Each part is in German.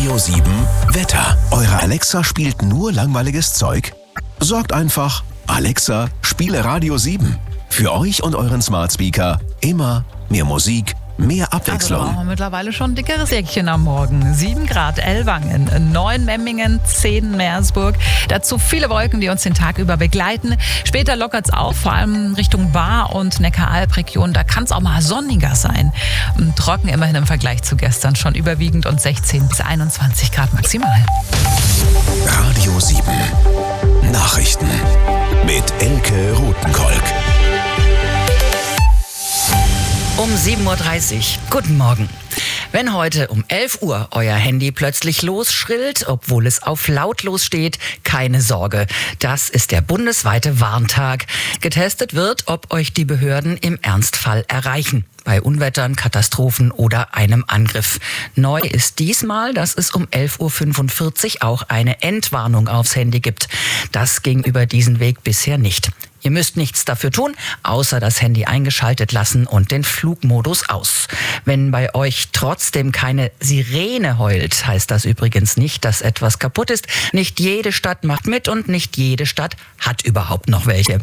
Radio 7 Wetter. Eure Alexa spielt nur langweiliges Zeug? Sorgt einfach, Alexa, spiele Radio 7. Für euch und euren Smart Speaker immer mehr Musik, mehr Abwechslung. Also da haben wir mittlerweile schon ein dickeres Jäckchen am Morgen. 7 Grad Ellwangen, 9 Memmingen, 10 Meersburg. Dazu viele Wolken, die uns den Tag über begleiten. Später lockert es auf, vor allem Richtung Baar und Neckar-Alb-Region. Da kann es auch mal sonniger sein. Trocken immerhin im Vergleich zu gestern schon überwiegend und 16 bis 21 Grad maximal. Radio 7 Nachrichten mit Elke Rothenkolk. Um 7.30 Uhr. Guten Morgen. Wenn heute um 11 Uhr euer Handy plötzlich losschrillt, obwohl es auf lautlos steht, keine Sorge. Das ist der bundesweite Warntag. Getestet wird, ob euch die Behörden im Ernstfall erreichen. Bei Unwettern, Katastrophen oder einem Angriff. Neu ist diesmal, dass es um 11.45 Uhr auch eine Entwarnung aufs Handy gibt. Das ging über diesen Weg bisher nicht. Ihr müsst nichts dafür tun, außer das Handy eingeschaltet lassen und den Flugmodus aus. Wenn bei euch trotzdem keine Sirene heult, heißt das übrigens nicht, dass etwas kaputt ist. Nicht jede Stadt macht mit und nicht jede Stadt hat überhaupt noch welche.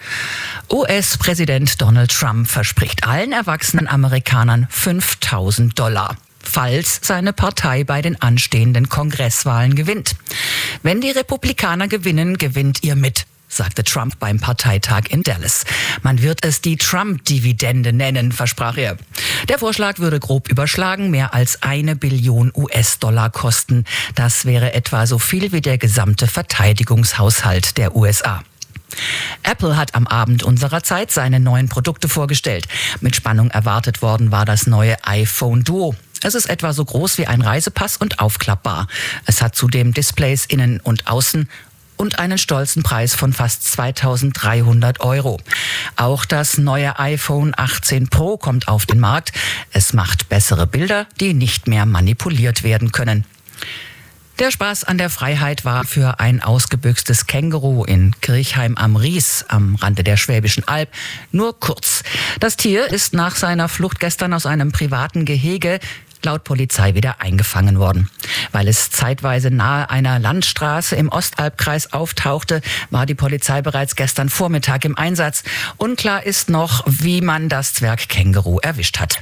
US-Präsident Donald Trump verspricht allen erwachsenen Amerikanern $5.000. Falls seine Partei bei den anstehenden Kongresswahlen gewinnt. Wenn die Republikaner gewinnen, gewinnt ihr mit, sagte Trump beim Parteitag in Dallas. Man wird es die Trump-Dividende nennen, versprach er. Der Vorschlag würde grob überschlagen mehr als 1 Billion US-Dollar kosten. Das wäre etwa so viel wie der gesamte Verteidigungshaushalt der USA. Apple hat am Abend unserer Zeit seine neuen Produkte vorgestellt. Mit Spannung erwartet worden war das neue iPhone Duo. Es ist etwa so groß wie ein Reisepass und aufklappbar. Es hat zudem Displays innen und außen und einen stolzen Preis von fast 2.300 €. Auch das neue iPhone 18 Pro kommt auf den Markt. Es macht bessere Bilder, die nicht mehr manipuliert werden können. Der Spaß an der Freiheit war für ein ausgebüxtes Känguru in Kirchheim am Ries am Rande der Schwäbischen Alb nur kurz. Das Tier ist nach seiner Flucht gestern aus einem privaten Gehege laut Polizei wieder eingefangen worden. Weil es zeitweise nahe einer Landstraße im Ostalbkreis auftauchte, war die Polizei bereits gestern Vormittag im Einsatz. Unklar ist noch, wie man das Zwergkänguru erwischt hat.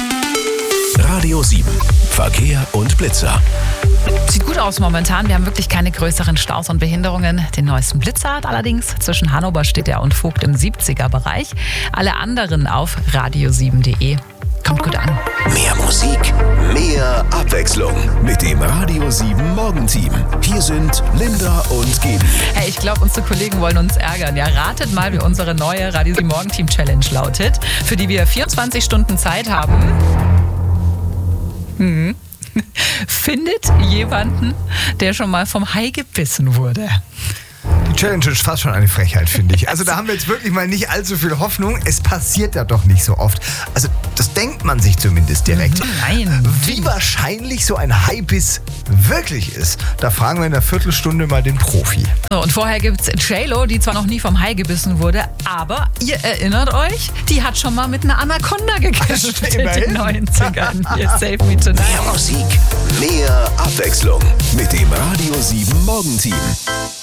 Radio 7 Verkehr und Blitzer. Sieht gut aus momentan. Wir haben wirklich keine größeren Staus und Behinderungen. Den neuesten Blitzer hat allerdings zwischen Hannover-Stedter und Vogt im 70er-Bereich. Alle anderen auf radio7.de. Kommt gut an. Mehr Musik, mehr Abwechslung mit dem Radio 7 Morgenteam. Hier sind Linda und Gaby. Hey, ich glaube, unsere Kollegen wollen uns ärgern. Ja, ratet mal, wie unsere neue Radio 7 Morgenteam Challenge lautet, für die wir 24 Stunden Zeit haben. Findet jemanden, der schon mal vom Hai gebissen wurde. Die Challenge ist fast schon eine Frechheit, finde ich. Also da haben wir jetzt wirklich mal nicht allzu viel Hoffnung. Es passiert ja doch nicht so oft. Also das denkt man sich zumindest direkt. Nein. Wie wahrscheinlich so ein Haibiss wirklich ist, da fragen wir in einer Viertelstunde mal den Profi. So, und vorher gibt's J-Lo, die zwar noch nie vom Hai gebissen wurde, aber ihr erinnert euch, die hat schon mal mit einer Anaconda gekämpft in den 90ern. Hier, Save Me Tonight. Mehr Musik, mehr Abwechslung mit dem Radio 7 Morgenteam.